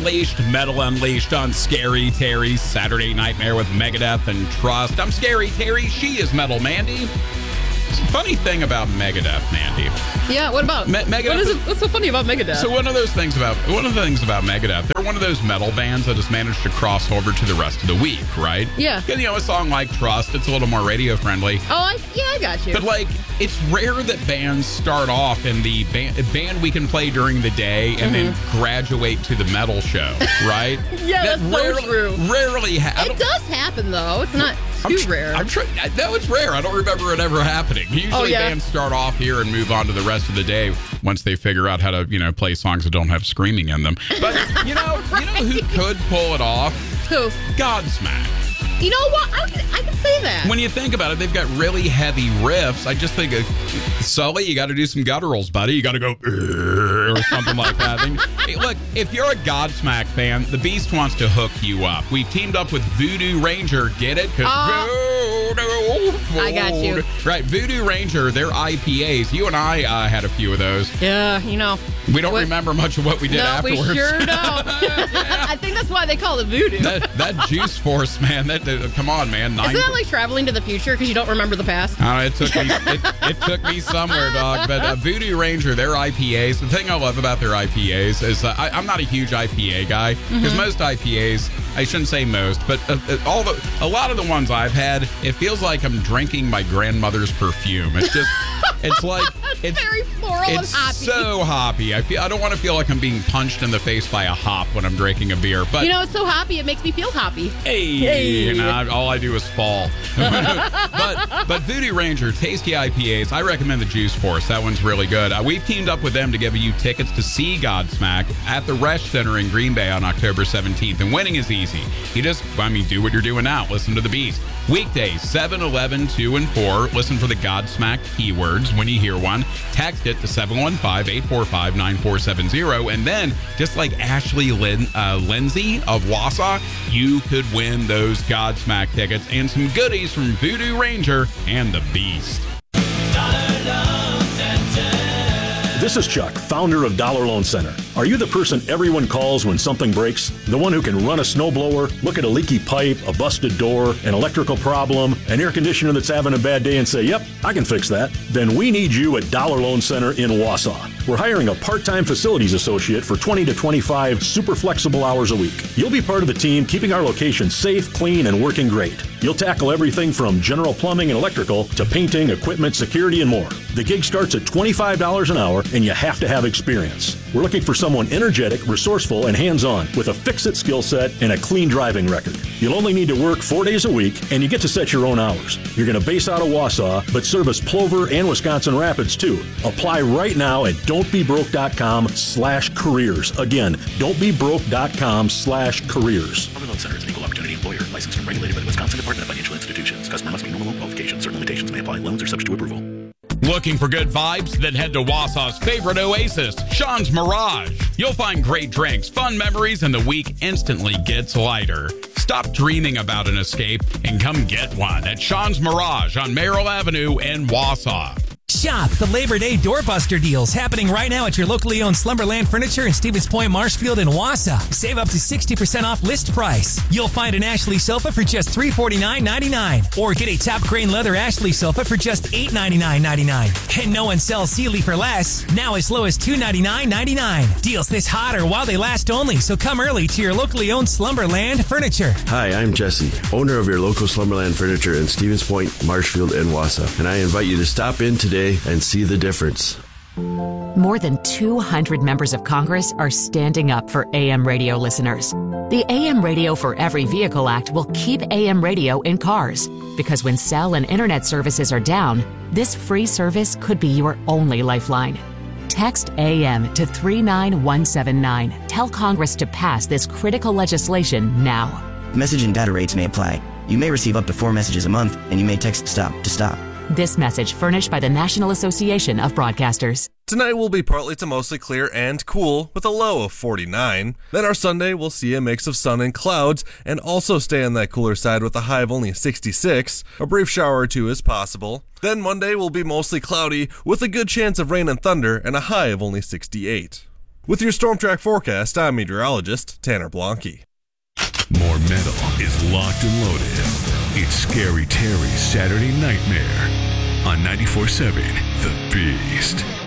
Unleashed, Metal Unleashed on Scary Terry's Saturday Nightmare with Megadeth and Trust. I'm Scary Terry. She is Metal Mandy. Funny thing about Megadeth, Mandy. Yeah, what about Megadeth? What's so funny about Megadeth? So one of the things about Megadeth, they're one of those metal bands that has managed to cross over to the rest of the week, right? Yeah. Because, a song like Trust, it's a little more radio friendly. I got you. But, it's rare that bands start off in the band we can play during the day and then graduate to the metal show, right? Yeah, that's so true. Rarely happens. It does happen, though. It's not too rare. No, it's rare. I don't remember it ever happening. Usually bands start off here and move on to the rest of the day once they figure out how to, play songs that don't have screaming in them. But, you know who could pull it off? Who? Godsmack. You know what? I can say that. When you think about it, they've got really heavy riffs. I just think of Sully, you got to do some gutturals, buddy. You got to go or something like that. Hey, look, if you're a Godsmack fan, the Beast wants to hook you up. We've teamed up with Voodoo Ranger. Get it? Because I got you. Right, Voodoo Ranger, they're IPAs. You and I had a few of those. Yeah, We don't remember much of what we did afterwards. We sure don't. I think that's why they call it Voodoo. That Juice Force, man. Come on, man. Isn't that like traveling to the future because you don't remember the past? It took me somewhere, dog. But Voodoo Ranger, their IPAs. The thing I love about their IPAs is I'm not a huge IPA guy because most IPAs, I shouldn't say most, but a lot of the ones I've had, it feels like I'm drinking my grandmother's perfume. It's just, it's very floral and hoppy. It's so hoppy. I don't want to feel like I'm being punched in the face by a hop when I'm drinking a beer. But it's so hoppy, it makes me feel hoppy. Hey. All I do is fall. but Voodoo Ranger, tasty IPAs. I recommend the Juice Force. That one's really good. We've teamed up with them to give you tickets to see Godsmack at the Resch Center in Green Bay on October 17th. And winning is easy. You just, do what you're doing now. Listen to the Beast. Weekdays, 7, 11, 2, and 4. Listen for the Godsmack keywords when you hear one. Text it to 715-845-9470. And then, just like Ashley Lindsay of Wausau, you could win those Godsmack tickets and some goodies from Voodoo Ranger and the Beast. This is Chuck, founder of Dollar Loan Center. Are you the person everyone calls when something breaks? The one who can run a snowblower, look at a leaky pipe, a busted door, an electrical problem, an air conditioner that's having a bad day and say, yep, I can fix that? Then we need you at Dollar Loan Center in Wausau. We're hiring a part-time facilities associate for 20 to 25 super flexible hours a week. You'll be part of the team keeping our location safe, clean, and working great. You'll tackle everything from general plumbing and electrical to painting, equipment, security, and more. The gig starts at $25 an hour, and you have to have experience. We're looking for someone energetic, resourceful, and hands-on with a fix-it skill set and a clean driving record. You'll only need to work 4 days a week, and you get to set your own hours. You're going to base out of Wausau, but service Plover and Wisconsin Rapids, too. Apply right now at don'tbebroke.com/careers. Again, don'tbebroke.com/careers. Dollar Loan Center is an equal opportunity employer, licensed and regulated by the Wisconsin Department of Financial Institutions. Customer must be normal loan qualifications. Certain limitations may apply. Loans are subject to approval. Looking for good vibes? Then head to Wausau's favorite oasis, Sean's Mirage. You'll find great drinks, fun memories, and the week instantly gets lighter. Stop dreaming about an escape and come get one at Sean's Mirage on Merrill Avenue in Wausau. Shop the Labor Day doorbuster deals happening right now at your locally owned Slumberland Furniture in Stevens Point, Marshfield, and Wausau. Save up to 60% off list price. You'll find an Ashley sofa for just $349.99, or get a top grain leather Ashley sofa for just $899.99. And no one sells Sealy for less, now as low as $299.99. Deals this hot or while they last only, so come early to your locally owned Slumberland Furniture. Hi, I'm Jesse, owner of your local Slumberland Furniture in Stevens Point, Marshfield, and Wausau, and I invite you to stop in today and see the difference. More than 200 members of Congress are standing up for AM radio listeners. The AM Radio for Every Vehicle Act will keep AM radio in cars, because when cell and internet services are down, this free service could be your only lifeline. Text AM to 39179. Tell Congress to pass this critical legislation now. Message and data rates may apply. You may receive up to 4 messages a month, and you may text STOP to stop. This message furnished by the National Association of Broadcasters. Tonight will be partly to mostly clear and cool with a low of 49. Then our Sunday will see a mix of sun and clouds and also stay on that cooler side with a high of only 66. A brief shower or two is possible. Then Monday will be mostly cloudy with a good chance of rain and thunder and a high of only 68. With your Storm Track forecast, I'm meteorologist Tanner Blanke. More metal is locked and loaded. It's Scary Terry's Saturday Nightmare on 94.7 The Beast.